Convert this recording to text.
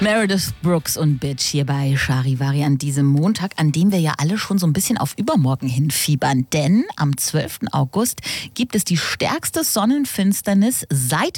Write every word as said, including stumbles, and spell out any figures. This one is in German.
Meredith Brooks und Bitch hier bei Charivari an diesem Montag, an dem wir ja alle schon so ein bisschen auf übermorgen hinfiebern. Denn am zwölften August gibt es die stärkste Sonnenfinsternis seit